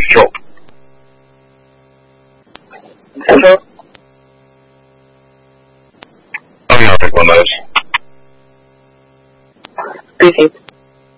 job. Hello? Oh, yeah, one of those. Greetings.